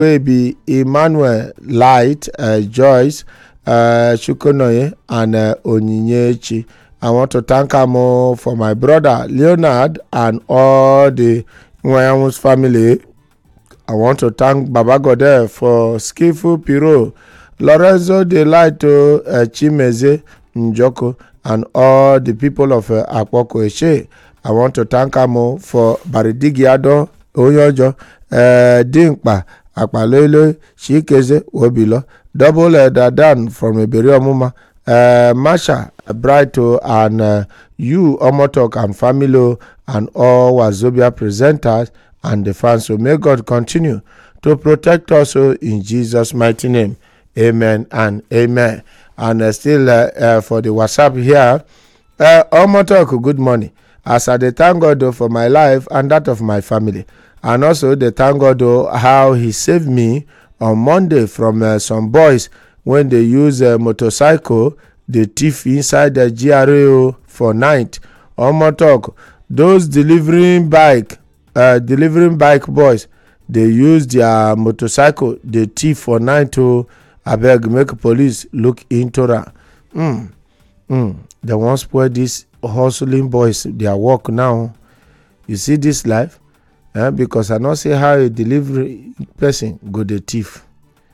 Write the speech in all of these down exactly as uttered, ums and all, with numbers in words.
wey be Emmanuel Light, uh, Joyce, uh, Chukwunoye, and uh, Onyinyechi. I want to thank am for my brother Leonard and all the Nwayamus family. I want to thank Baba Godeh for skillful Piro, Lorenzo Delighto, uh, Chimeze Njoko, and all the people of uh, Akpoko Eshe. I want to thank am for Baridigiado, Oyojo, uh, Dinkpa, Akpalele, Shikeze, Wobilo, Double uh, Dadan from Iberi Omuma, uh, Masha, Brighto, and uh, you, Omotok and family, and all Wazobia presenters and the fans. So may God continue to protect us in Jesus' mighty name. Amen and amen. And uh, still uh, uh, for the WhatsApp here, uh, Omotok, good morning. As I dey thank God for my life and that of my family, and also dey thank God how he saved me on Monday from uh, some boys when they use a motorcycle, the thief inside the G R A for night. Omotok, those delivering bike, uh, delivering bike boys, they use their motorcycle, the thief for night to abeg make police look into that. Mm. Mm. They won't spoil this hustling boys their work now. You see this life, eh? Because I not see how a delivery person go the thief.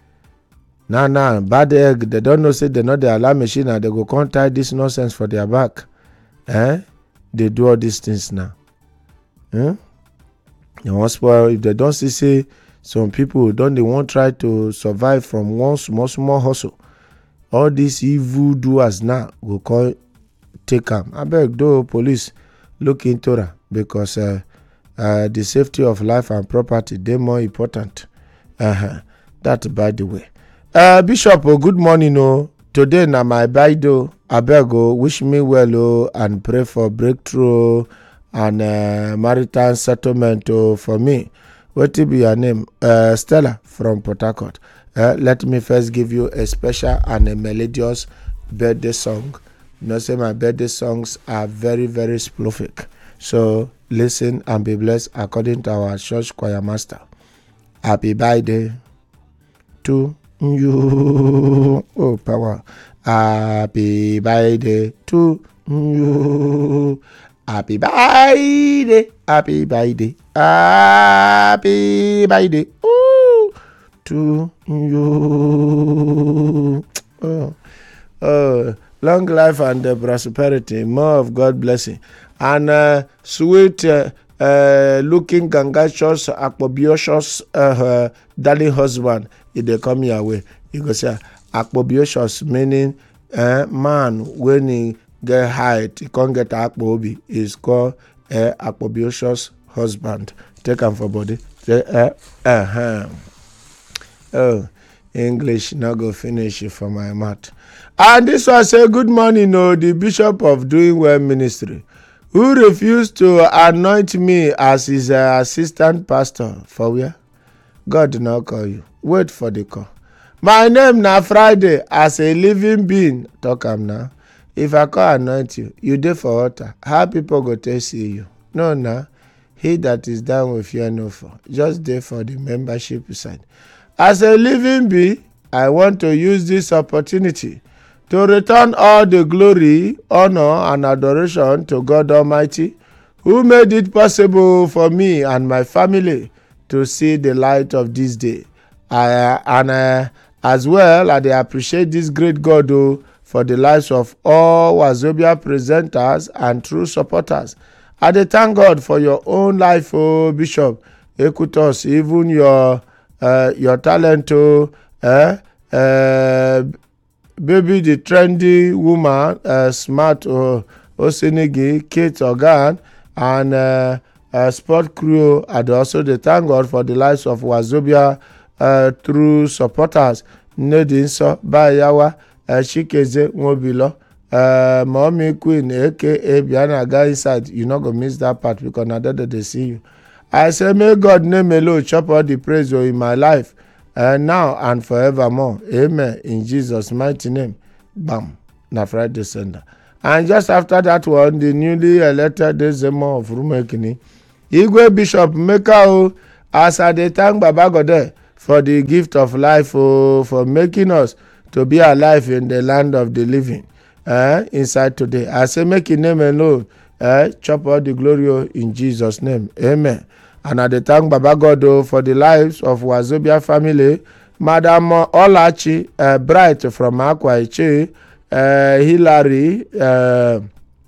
Now now bad egg, they don't know say they not the alarm machine and they go come tie this nonsense for their back. Eh? They do all these things now. Eh? They won't spoil if they don't see say some people don't they won't try to survive from one small small hustle. All these evil doers now will call take am. Abeg though police look into that because uh, uh, the safety of life and property dey more important. Uh-huh. That by the way. Uh, Bishop, oh, good morning. Oh. Today na my birthday. Abeg oh, wish me well oh, and pray for breakthrough and uh, marital settlement oh, for me. What be your name? Uh, Stella from Port Harcourt. Uh, let me first give you a special and a melodious birthday song. You know, say my birthday songs are very, very prolific. So listen and be blessed according to our church choir master. Happy birthday to you. Oh, power. Happy birthday to you. Happy birthday. Happy birthday. Happy birthday. Ooh, to you. Oh. Oh. Long life and uh, prosperity, more of God blessing, and uh, sweet uh, uh, looking gangacious, akpobiocious uh, uh, darling husband. If they come your way, you go say akpobiocious meaning uh, man when he get height, he can't get akpobi. Is called uh, akpobiocious husband. Take him for body. Say, uh, uh-huh. Oh, English not go finish it for my mouth. And this was a good morning, oh, the Bishop of Doing Well Ministry, who refused to anoint me as his uh, assistant pastor. For where? God did not call you. Wait for the call. My name na Friday as a living being. Talk am now. If I call anoint you, you dey for altar. How people go to see you? No, no. He that is down with fear no for. Just there for the membership side. As a living being, I want to use this opportunity to return all the glory, honor, and adoration to God Almighty, who made it possible for me and my family to see the light of this day. I, and uh, as well, I appreciate this great God oh, for the lives of all Wazobia presenters and true supporters. I thank God for your own life, oh, Bishop Ekutos, even your uh, your talent, oh, eh, uh, baby the trendy woman, uh, smart uh, Osenegi, Kate Organ, and uh, uh, sport crew. And also they thank God for the lives of Wazobia uh, through supporters. Nedinso, Bayawa, uh, Shikeze, Mobilo, uh, Mommy Queen, aka Biana Guy inside. You're not gonna miss that part because now that they see you. I say, may God name alone chop all the praise in my life. Uh, now and forevermore. Amen. In Jesus' mighty name. Bam. Na Friday Sunday. And just after that one, the newly elected Dezemo of Rumekini, Igwe Bishop Mekao, as I dey thank Baba Godeh for the gift of life, oh, for making us to be alive in the land of the living. Uh, inside today, I say, make your name alone. Uh, chop all the glory oh, in Jesus' name. Amen. And I thank Baba God oh, for the lives of Wazobia family. Madam Olachi uh, Bright from Akwa Iche, uh, Hillary, uh,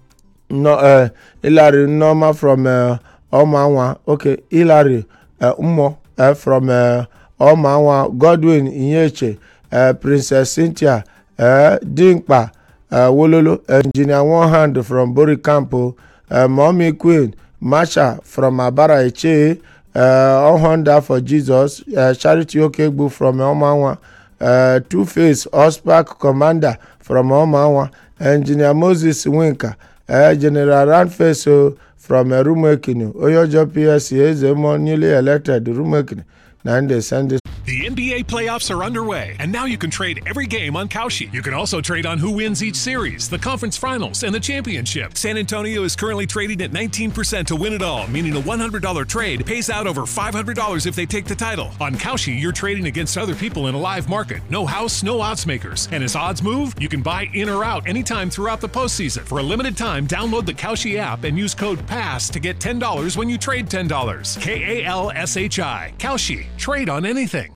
no, uh, Hillary Norma from uh, Omawa. Okay, Hillary uh, Umo uh, from uh, Omawa. Godwin Inyeche, uh, Princess Cynthia, uh, Dinkpa. Uh, Wololo, Engineer One Hand from Bori Campo, uh, Mommy Queen, Masha from Abara Eche, uh, Honda for Jesus, uh, Charity Okegbu from Omawa, uh, Two Face, Ospark Commander from Omawa, Engineer Moses Winka, uh, General Ranfeso from uh, Rumekinu, Oyojo P S C, Ezemo newly elected Rumekinu, and they send this. The N B A playoffs are underway, and now you can trade every game on Kalshi. You can also trade on who wins each series, the conference finals, and the championship. San Antonio is currently trading at nineteen percent to win it all, meaning a one hundred dollars trade pays out over five hundred dollars if they take the title. On Kalshi, you're trading against other people in a live market. No house, no odds makers. And as odds move, you can buy in or out anytime throughout the postseason. For a limited time, download the Kalshi app and use code PASS to get ten dollars when you trade ten dollars. K A L S H I. Kalshi. Trade on anything.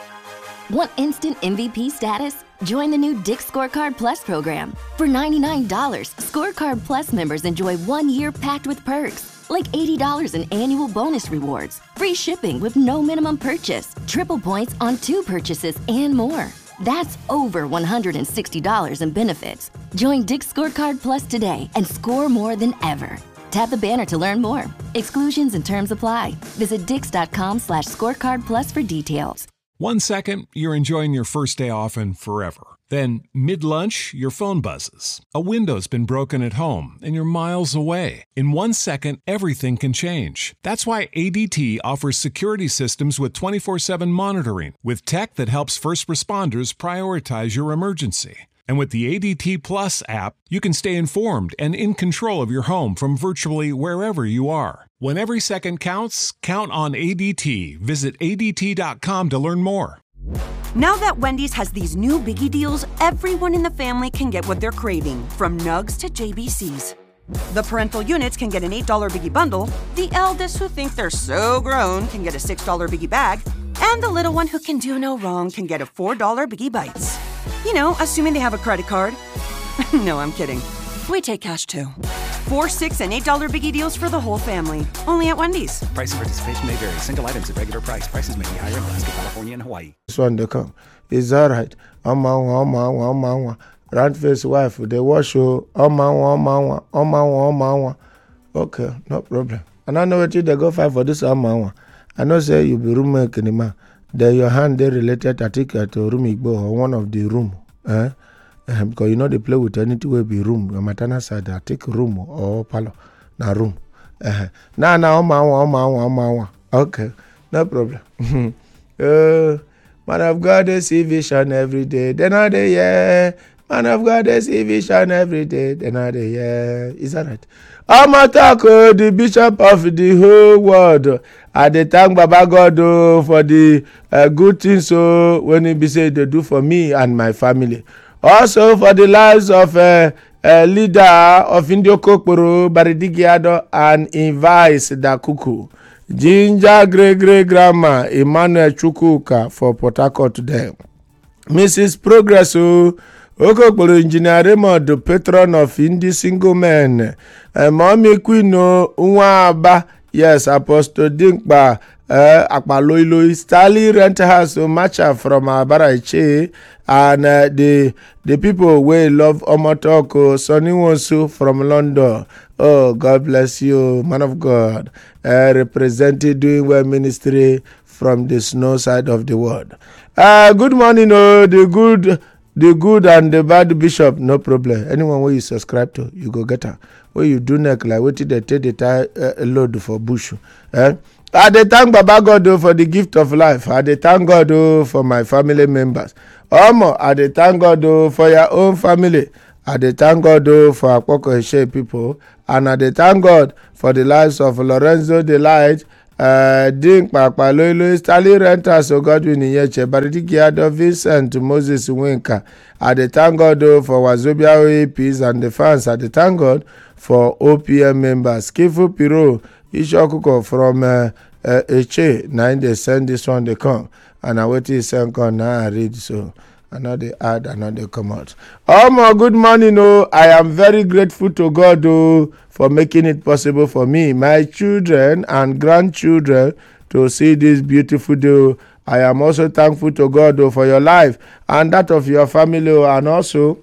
Want instant M V P status? Join the new Dick's Scorecard Plus program. For ninety-nine dollars, Scorecard Plus members enjoy one year packed with perks, like eighty dollars in annual bonus rewards, free shipping with no minimum purchase, triple points on two purchases, and more. That's over one hundred sixty dollars in benefits. Join Dick's Scorecard Plus today and score more than ever. Tap the banner to learn more. Exclusions and terms apply. Visit dix.com slash scorecard plus for details. One second, you're enjoying your first day off and forever. Then, mid-lunch, your phone buzzes. A window's been broken at home and you're miles away. In one second, everything can change. That's why A D T offers security systems with twenty-four seven monitoring, with tech that helps first responders prioritize your emergency. And with the A D T Plus app, you can stay informed and in control of your home from virtually wherever you are. When every second counts, count on A D T. Visit A D T dot com to learn more. Now that Wendy's has these new biggie deals, everyone in the family can get what they're craving, from nugs to J B Cs. The parental units can get an eight dollar biggie bundle, the eldest who think they're so grown can get a six dollar biggie bag, and the little one who can do no wrong can get a four dollar biggie bites. You know, assuming they have a credit card. No, I'm kidding. We take cash too. Four, six, and eight dollar biggie deals for the whole family. Only at Wendy's. Price and participation may vary. Single items at regular price. Prices may be higher in Alaska, California, and Hawaii. This one they come. It's all right. Omawa, Omawa, Omawa. Roundface wife, they wash you. Omawa, Omawa, Omawa, Omawa. Okay, no problem. And I know what you they go fight for this Omawa. I know say you be roommate anymore. Then your hand they related article to room Igbo or one of the room. Eh? Uh, because you know they play with anything will be room. Your maternal side, I take room or palo. Na room. Uh, now, now, Omawa, Omawa, Omawa. Okay, no problem. uh, man of God, they see vision every day. Then are they, yeah. Man of God, they see vision every day. Then are they, yeah. Is that right? Amatako, the bishop of the whole world. I dey thank Baba God oh, for the uh, good things so when he be say they do for me and my family. Also for the lives of a uh, uh, leader of Indio Kokporo, Baridigiado, and Invice Dakuku. Ginger Great Great Grandma Emmanuel Chukwuka for Port Harcourt today. Missus Progresso Okokporo Engineer Raymond, the patron of Indie Single Men. Uh, Mommy Queen Nwaba, yes, Apostle Dinkba, uh, Akpaloiloi, Stanley Rent House, Macha from Abarache, and uh, the the people we love Omotoko, Sonny Wonsu from London. Oh, God bless you, man of God. Uh, represented doing well ministry from the snow side of the world. Uh, good morning, oh, the good. The good and the bad bishop, no problem. Anyone where you subscribe to, you go get her. Where you do neck like what did they take the tie uh, load for bush? Eh? I dey thank Baba God oh, for the gift of life. I dey thank God oh, for my family members. Omo, I dey thank God oh, for your own family. I dey thank God oh, for Akpoko Eshe people. And I dey thank God for the lives of Lorenzo Delight, uh, Dink Papa Loilo, Stanley Renters, O Godwin Iyeche, Baridigiado, Vincent, Moses Winka. I dey thank God oh, for Wazobia O A Ps and the fans. I dey thank God for O P M members. Kifu Piro, Ishokuko from uh, uh, Eche, now they send this one, they come. And I wait till send come, now I read so. I know they add, I know they come out. Oh, my good morning, oh. I am very grateful to God oh, for making it possible for me, my children and grandchildren to see this beautiful day. Oh. I am also thankful to God oh, for your life and that of your family oh, and also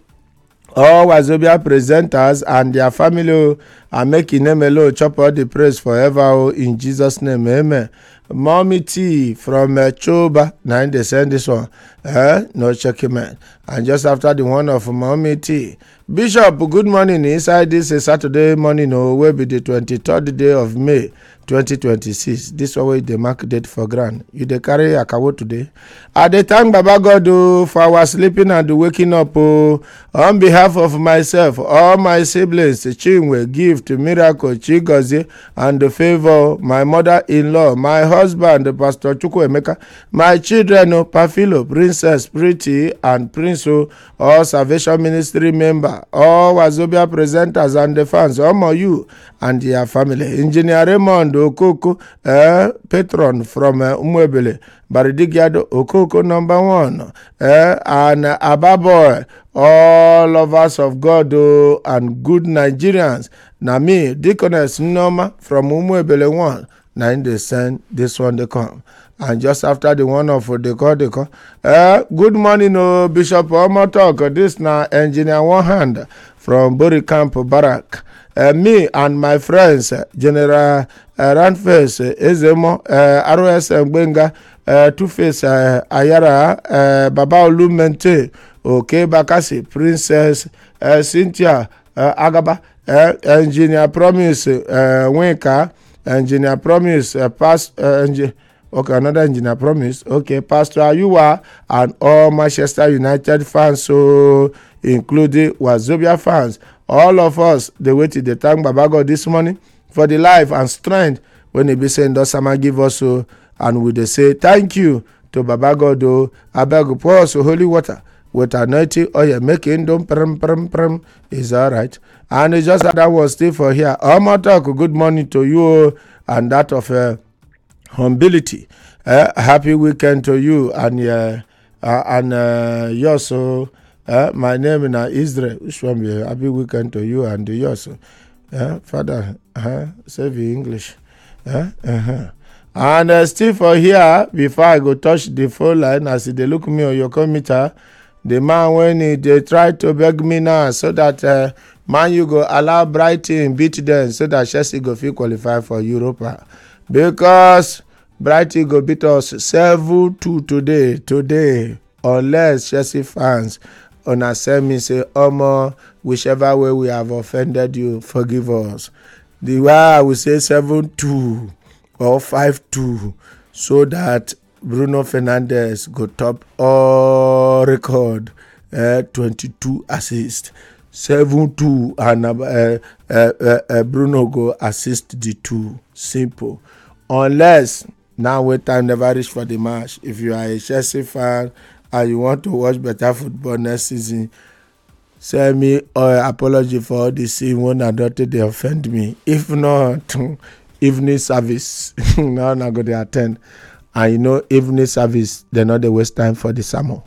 all Wazobia presenters and their family oh, are making them alone chop all the praise forever oh, in Jesus' name, amen. Mommy T from uh, Choba, now they send this one. Eh? No check man. And just after the one of Mommy T. Bishop, good morning. Inside this is Saturday morning, oh, will be the twenty-third day of May, twenty twenty-six. This always the mark date for grand. You dey carry akawo today. I dey thank Baba God oh, for our sleeping and waking up. Oh, on behalf of myself, all my siblings, Chinwe, Gift, Miracle, Chigozie, and the favor, my mother-in-law, my husband, Pastor Chukwuemeka, my children, oh, Pafilo, Princess, Pretty, and Prince, oh, all Salvation Ministry member, all Wazobia presenters and the fans, all of you and their family. Engineer Raymond Okoko, eh, patron from uh, Umwebele, Baridigiado Okoko number one, eh, and uh, Ababoy, all of us of God oh, and good Nigerians. Na me, Deaconess Noma from Umwebele one, now they send this one they come. And just after the one of the call, they call. Uh, good morning, oh, Bishop Omotok. This now engineer one hand from Bori Camp Barak. Uh, me and my friends, uh, General uh, Ranface, uh, Ezemo, uh, R O S Mbenga, uh, Two-Face uh, Ayara, uh, Baba Olumente, Okay Bakasi, Princess uh, Cynthia uh, Agaba, uh, Engineer Promise, uh, Winka, Engineer Promise, uh, Past, uh, Engineer. Okay, another engineer promise. Okay, Pastor Ayuwa and all Manchester United fans, so including Wazobia fans, all of us, they waited the thank Baba God this morning for the life and strength when he be saying, "Does Sama give us so?" And we they say thank you to Baba God. Oh, I beg pour us holy water with anointing oil, making them pram pram pram is all right. And it's just that I was still for here. Omo talk. Good morning to you and that of. Uh, Humility. Uh, happy weekend to you and uh, uh, and uh, yours. So, uh, my name is uh, Israel. Which one be happy weekend to you and yours. Uh, Father, uh, save you English. Uh, uh-huh. And uh, still for here, before I go touch the phone line, as they look me on your computer, the man when he, they try to beg me now so that uh, man you go allow Brighton beat them so that Chelsea go feel qualify for Europa. Because Brighton go beat us seven two today, today, unless Chelsea fans on send me say, Omo, whichever way we have offended you, forgive us. The way I will say seven two or five two, so that Bruno Fernandes go top all record, uh, twenty-two assists. seven two and uh, uh, uh, uh, Bruno go assist the two. Simple. Unless now wait time never reach for the match. If you are a Chelsea fan and you want to watch better football next season, send me an apology for all the sin when I don't they offend me. If not, evening service, now I'm going to attend. And you know, evening service, they're not the waste time for the summer.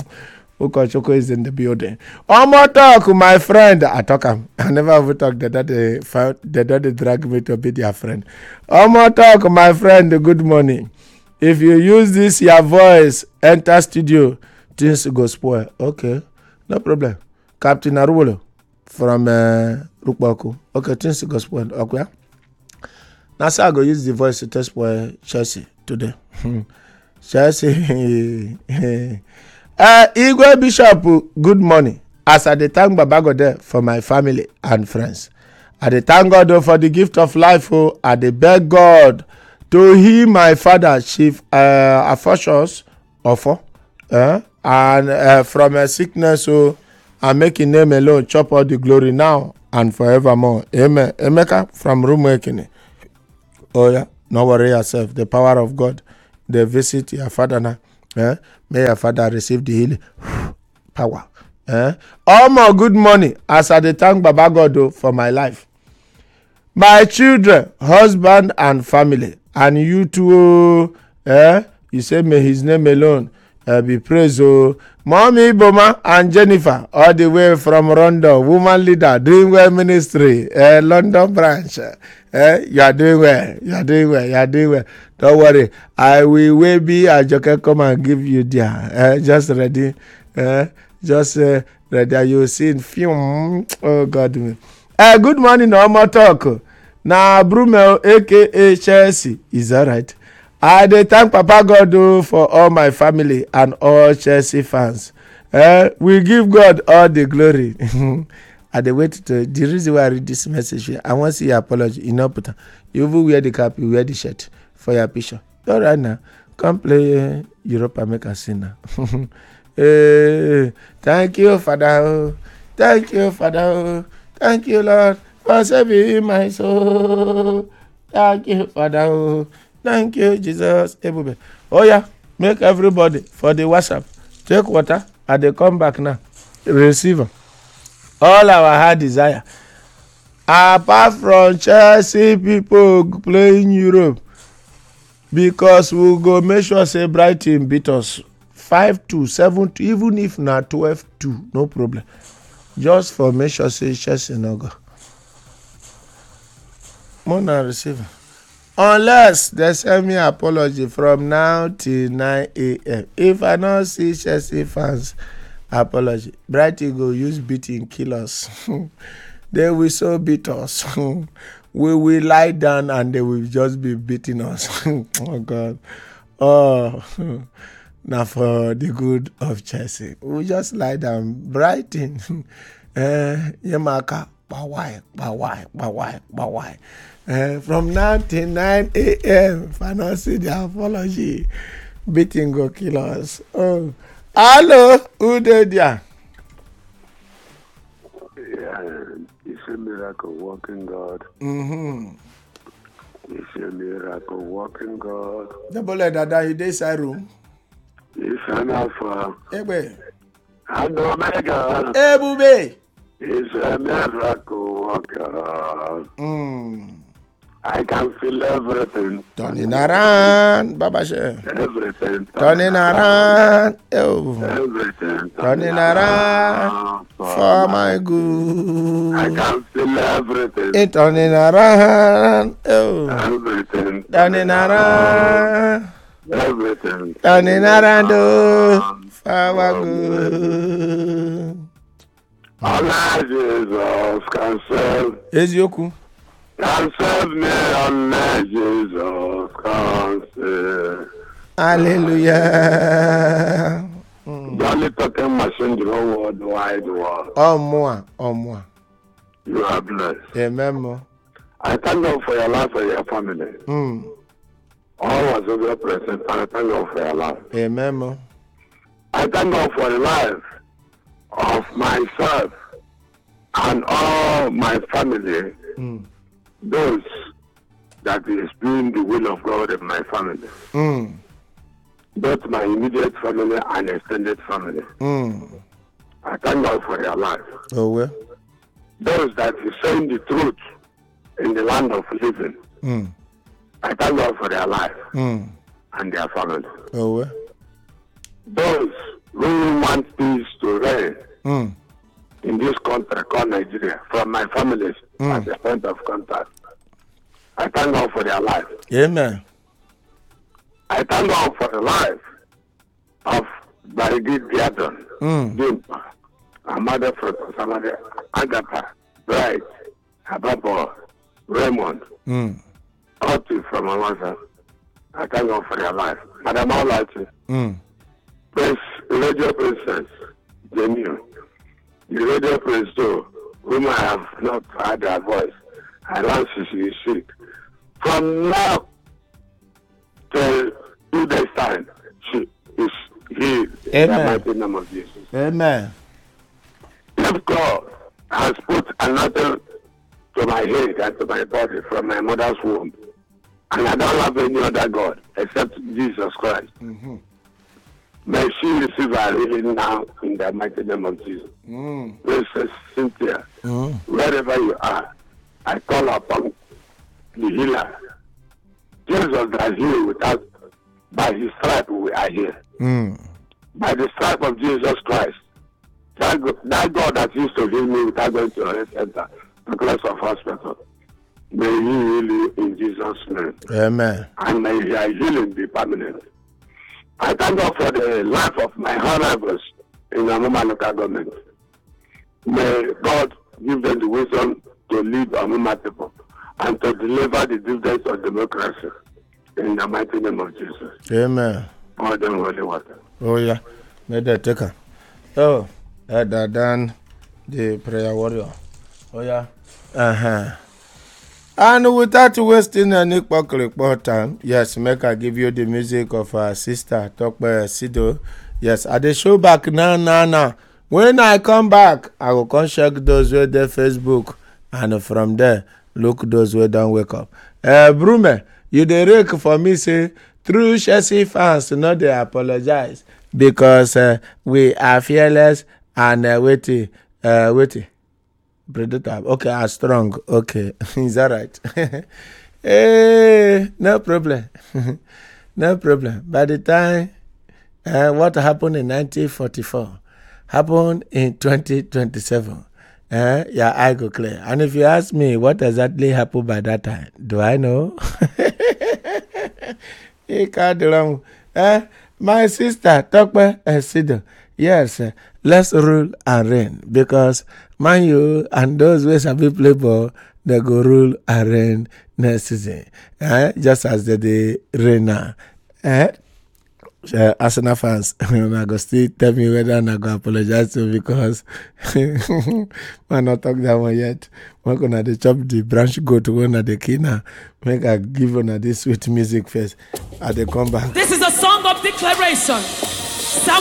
Ukachoko is in the building. Omo talk, my friend. I talk him. I never ever talk that they found they don't drag me to be their friend. Omo talk, my friend. Good morning. If you use this your voice, enter studio, things go spoil. Okay, no problem. Captain Arulo from uh, Rukbaku. Okay, things go spoil. Okay. Now so I go use the voice to test spoil Chelsea today. Chelsea. Uh, Igwe Bishop, good morning. As I dey thank Baba God for my family and friends, I dey thank God for the gift of life. Oh, I dey beg God to heal my father, Chief uh, Afosios Ofo, uh, and uh, from a sickness. Oh, and make his name alone chop all the glory now and forevermore. Amen. Emeka from Rumwekini. Oh yeah, No worry yourself. The power of God, they visit your father now. Eh? May your father receive the healing power. Eh? All more good money as I dey thank Baba God oh, for my life. My children, husband and family, and you too. Eh? You say may his name alone uh, be praised. Oh, Mommy Boma and Jennifer, all the way from London, woman leader, doing well ministry, uh, London branch. Eh? You are doing well. You are doing well. You are doing well. Don't worry. I will will be a joker come and give you there. Eh? Just ready. Eh? Just uh, ready. You see in film. Oh God. Uh, good morning, no more talk. Now, Brumel, aka Chelsea, is that right? I dey thank Papa God oh, for all my family and all Chelsea fans. Uh, we give God all the glory. I dey wait to the reason why I read this message. I want to see your apology. You know, put you even wear the cap, you wear the shirt for your picture. All right now, come play uh, Europa, make us sing now. Hey, thank you, Father. Thank you, Father. Thank you, Lord, for saving my soul. Thank you, Father. Thank you, Jesus. Oh, yeah. Make everybody for the WhatsApp take water and they come back now. Receive all our heart desire. Apart from Chelsea people playing Europe, because we'll go make sure say Brighton beat us five two, seven two, even if not twelve two, no problem. Just for make sure say Chelsea no go. More than receive. Unless they send me apology from now till nine a.m. If I don't see Chelsea fans apology, Brighton go use beating kill us. They will so beat us. We will lie down and they will just be beating us. Oh God. Oh, now for the good of Chelsea. We just lie down. Brighton. Eh, Yamaka. Bawai, bawai, bawai, bawai. Uh, from now till nine a.m. if I don't see the apology, beating go kill us. Oh, hello, who did ya? Yeah, it's a miracle working God. Mm-hmm. It's a miracle working God. The bullet that died in this room. It's an alpha. Hey, boy. And omega. Hey, booby. It's a miracle worker. Mm. I can feel everything. Turning around, Baba Chef. Everything. Turning around. Oh. Everything. Turning around for my good. I can feel everything. It turning around. Oh. Everything. Turning around. Everything. Turning around. Oh. For our good. Allah Jesus can save. Ezioku. Can save me, Allah Jesus can save. Hallelujah. Mm. The only talking machine the whole world, the wide world. Oh, more, oh, more. You are blessed. Amen, more. I thank God for your life and your family. Mm. All was over present, and I thank God for your life. Amen, more. I thank God for the life of myself and all my family, Mm. those that is doing the will of God in my family, Mm. both my immediate family and extended family. Mm. I thank God for their life. Oh, well. Those that is saying the truth in the land of living, Mm. I thank God for their life Mm. and their family. Oh, well. Those who want peace to reign Mm. in this country called Nigeria, from my families Mm. as a point of contact, I thank God for their life. Amen. I thank God for the life of Barigid Diadon, Mm. Dimpa, Amada Fruto, Samada, Agatha, Bright, Ababo, Raymond, Mm. Oti from Amasa. I thank God for their life. Madam Olachi, Mm. Prince, Radio Princess, Genuine, the Radio Prince too, whom I have not heard their voice. I learned she is sick. From now till two days time, she is healed. In the Amen. mighty name of Jesus. Amen. If God has put another to my head and to my body from my mother's womb, And I don't have any other God except Jesus Christ. Mm-hmm. May she receive her healing now in the mighty name of Jesus. Mm. Princess Cynthia, Mm. wherever you are, I call upon the healer. Jesus that healed without, by his stripe we are here. Mm. By the stripe of Jesus Christ, that, that God that used to heal me without going to a health center, the class of hospital, may he heal you in Jesus' name. Amen. And may your healing be permanent. I thank God for the life of my honorables in the Amuma local government. May God give them the wisdom to lead Amuma people and to deliver the dividends of democracy in the mighty name of Jesus. Amen. More than holy water. Oh, yeah. May that take her. Oh, that done the prayer warrior. Oh, yeah. Uh huh. And without wasting any more time, yes, make I give you the music of our sister, Tokpe Sido. Yes, at the show back now, now, now. When I come back, I will come check those with the Facebook, and from there, look those who don't wake up. Uh, Brume, you the rake for me, say, true Chelsea fans, not they apologize because uh, we are fearless and uh, waiting, uh, waiting. Predator. Okay, are strong. Okay, is that right? Hey, no problem. No problem. By the time uh, what happened in nineteen forty-four happened in twenty twenty-seven, uh, yeah, I go clear. And if you ask me what exactly happened by that time, do I know? He can't do wrong. Uh, my sister, Tokpe Sido. Yes, uh, let's rule and reign because man you and those ways have been play ball, they go rule and reign next season. Uh, just as they, they reign now. Uh, uh, Arsenal fans, I go still tell me whether I go apologize to because I not talk that one yet. We're gonna they chop the branch go to one at the kina. Make I give on this sweet music first. At the come back. This is a song of declaration.